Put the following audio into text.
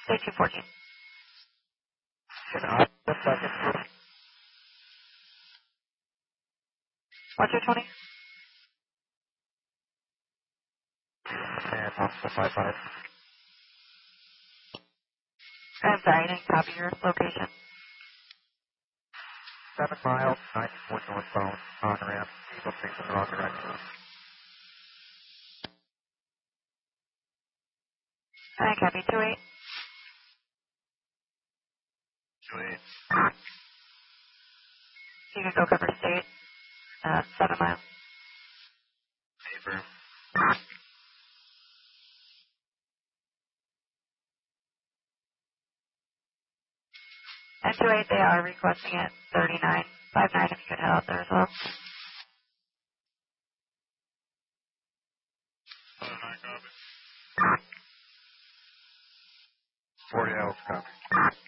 Say 214. The second. 1220. And possible 55. I'm sorry, I didn't copy your location. 7 miles, 94 northbound, on ramp, people facing the wrong direction. I copy 28. 28. You can go cover state. 7 miles. Paper. And 28, they are requesting it 39. 59 if you could head out there as well. 40 hours copy.